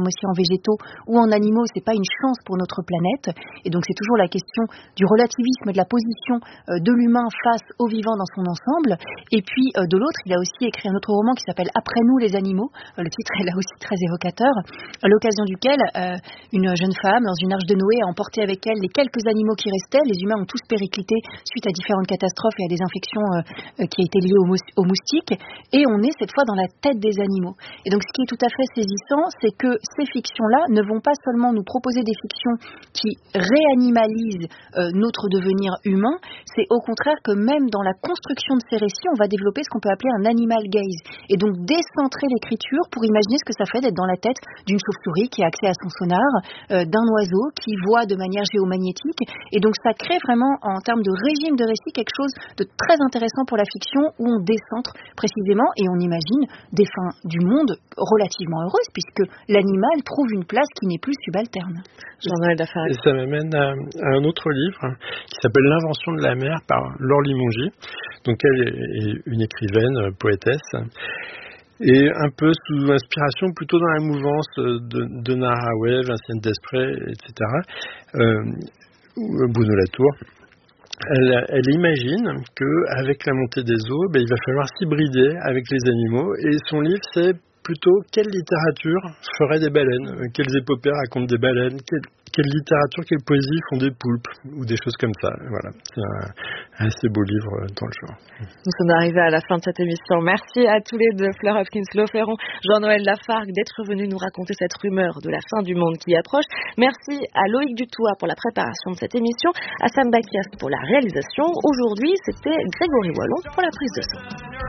transforme aussi en végétaux ou en animaux, c'est pas une chance pour notre planète. Et donc c'est toujours la question du relativisme, de la position de l'humain face au vivant dans son ensemble. Et puis de l'autre, il a aussi écrit un autre roman qui s'appelle Après nous les animaux. Le titre est là aussi très évocateur, à l'occasion duquel une jeune femme dans une arche de Noé a emporté avec elle les quelques animaux qui restaient. Les humains ont tous périclité suite à différentes catastrophes et à des infections qui étaient liées aux moustiques. Et on est cette fois dans la tête des animaux. Et donc ce qui est tout à fait saisissant, c'est que ces fictions-là ne vont pas seulement nous proposer des fictions qui réanimalisent notre devenir humain, c'est au contraire que même dans la construction de ces récits, on va développer ce qu'on peut appeler un animal gaze. Et donc décentrer l'écriture pour imaginer ce que ça fait d'être dans la tête d'une chauve-souris qui a accès à son sonar, d'un oiseau qui voit de manière géomagnétique. Et donc ça crée vraiment, en termes de régime de récit, quelque chose de très intéressant pour la fiction, où on décentre précisément et on imagine des fins du monde relativement heureuses, puisque l'animal trouve une place qui n'est plus subalterne. Jean-Noël Lafargue. Et ça m'amène à un autre livre qui s'appelle L'invention de la mer par Laure Limongi. Donc elle est une écrivaine, poétesse, et un peu sous inspiration plutôt dans la mouvance de Donna Haraway, Vinciane Desprez, etc., ou Bruno Latour. Elle imagine qu'avec la montée des eaux, il va falloir s'hybrider avec les animaux, et son livre c'est plutôt quelle littérature ferait des baleines, quelles épopées racontent des baleines, quelle littérature, quelle poésie font des poulpes, ou des choses comme ça. Voilà, c'est un assez beau livre dans le genre. Nous sommes arrivés à la fin de cette émission. Merci à tous les deux, Fleur Hopkins-Loferron, Jean-Noël Lafargue, d'être venus nous raconter cette rumeur de la fin du monde qui approche. Merci à Loïc Dutoit pour la préparation de cette émission, à Sam Bakias pour la réalisation. Aujourd'hui, c'était Grégory Wallon pour la prise de son.